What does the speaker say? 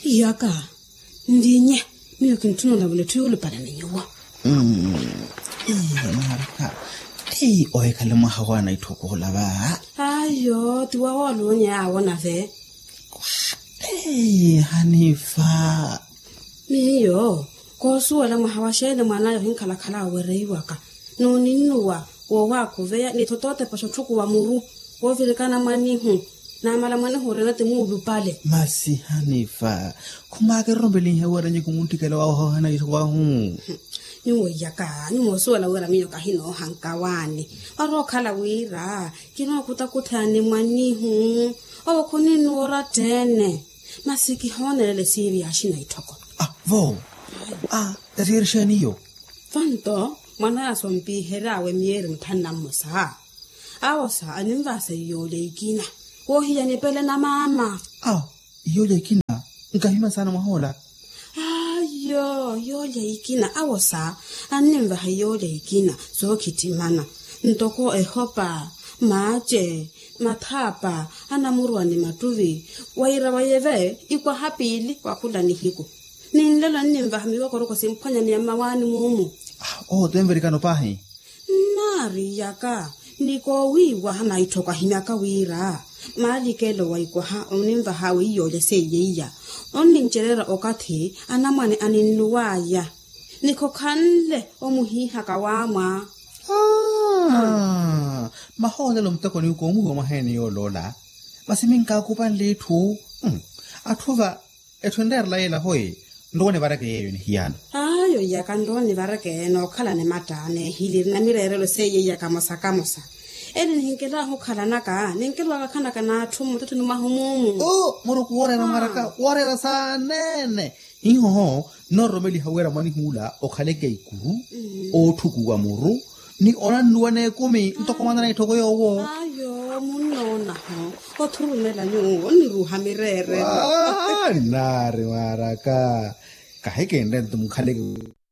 Yaka, ndinye, miyo kintunula vile tuyulu para ninyuwa. Maraka, oe kalema hawana itukola ba. Ayo, tuwa walu nya wana ve. Hanifa. Miyo, kosu wala mahawashele mwanayo hinkala kala were iwaka. Nuninua, wawako veya ni totote pashotuku wa muru. Wofilikana manihu. Na mala mwana hore te mudu pale. Masi Hanifa, kumake rombeli hewara nyikumuntikela wa hana ituwa hu. Nyuwe yaka, nyuwe suwala wera miyo kahino hankawani. Aro kala wira, kino kutakutani manihu. Owa kuninu ora tene. Masiki honele siri ashina itoko. Vo. Tatirisha niyo. Fanto, mwana asompi herawe miere mtana musa. Awasa animvasa yole ikina. Wohi ya nipele na mama. Yole ikina. Nkahima sana mahola. Yole ikina. Awasa animvaha yole ikina. So kitimana. Ntoko ehopa. Maje. Matapa. Anamurwa ni matuvi. Waira wayeve. Ikwa hapili. Wakula ni hiku. Ninlelo nimvaha miwa koroko simpanya ni amawani muhumu. Temverikano pahi. Nari yaka. Niko wiwa hana itoka himaka wira. Mali kelo waikwa unimva hawi yole seyeya. Onincherera okati anamane aninuwaya. Niko kanle omuhiha kawama. Mahola lomtako ni ukomu wa maheni yolola. Masiminka kupan litu. Atuva etwender la ela hoi. Ndone barake yeyo ni hiyana. Ayo yaka ndone barake no kala ne matane hilir na mirere lo seyeya kamosa. Eden hinkela hokala naka ninkela wakana kana tumu tutu numahumumu. Muruku warera maraka warera sanene. Inho no romeli hawera mani hula okhaleke ikuru o thuku wa muru ni onanuane kumi ntokomana na itoko yowo. Ayo munona ho othurumela nyu ni ruha mirere. Nare maraka kaheke ndente mukhaleke